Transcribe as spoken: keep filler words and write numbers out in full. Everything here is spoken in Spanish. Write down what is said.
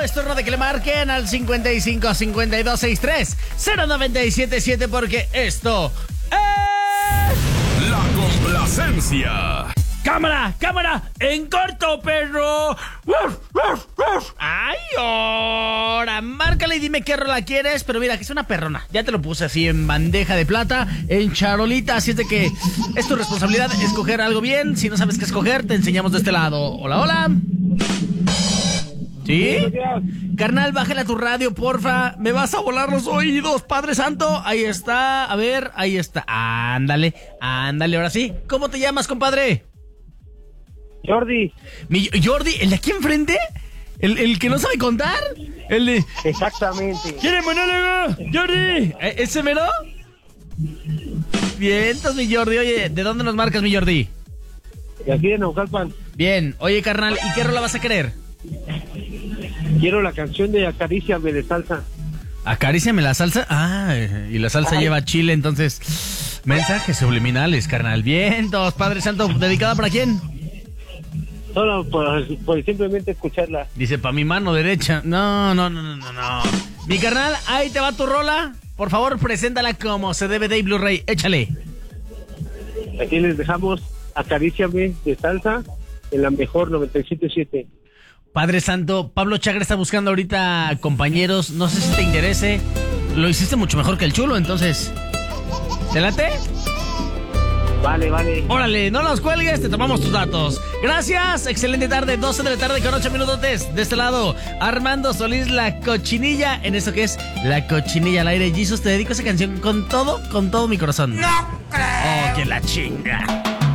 es turno de que le marquen al cincuenta y cinco, cincuenta y dos, sesenta y tres, cero nueve siete siete porque esto es... La complacencia. ¡Cámara! ¡Cámara! ¡En corto, perro! ¡Ay, ahora! Márcale y dime qué rola quieres, pero mira, que es una perrona. Ya te lo puse así en bandeja de plata, en charolita, así es de que es tu responsabilidad escoger algo bien. Si no sabes qué escoger, te enseñamos de este lado. Hola, hola. ¿Sí? Carnal, bájale a tu radio, porfa. Me vas a volar los oídos, Padre Santo. Ahí está, a ver, ahí está. Ándale, ándale, ahora sí. ¿Cómo te llamas, compadre? Jordi. Mi Jordi, ¿el de aquí enfrente? ¿El, el que no sabe contar? El de... Exactamente. ¿Quiere monólogo? Jordi, ¿ese mero? Bien, entonces mi Jordi, oye, ¿de dónde nos marcas, mi Jordi? De aquí de Naucalpan. Bien, oye, carnal, ¿y qué rola vas a querer? Quiero la canción de Acaríciame de salsa. ¿Acaríciame la salsa? Ah, y la salsa Ay. lleva chile, entonces... Mensajes subliminales, carnal. Bien, todos, Padre Santo, ¿dedicada para quién? Solo por, por simplemente escucharla. Dice, para mi mano derecha. No, no, no, no, no, no. Mi carnal, ahí te va tu rola. Por favor, preséntala como se debe de Blu-ray. Échale. Aquí les dejamos Acaríciame de salsa en la mejor noventa y siete punto siete. Padre Santo, Pablo Chagra está buscando ahorita compañeros. No sé si te interese. Lo hiciste mucho mejor que el Chulo, entonces... ¿Te late? Vale, vale. Órale, no los cuelgues, te tomamos tus datos. Gracias, excelente tarde, doce de la tarde con ocho minutos. De este lado, Armando Solís, La Cochinilla, en esto que es La Cochinilla al aire. Jesus, te dedico esa canción con todo, con todo mi corazón. ¡No creo! Oh, que la chinga.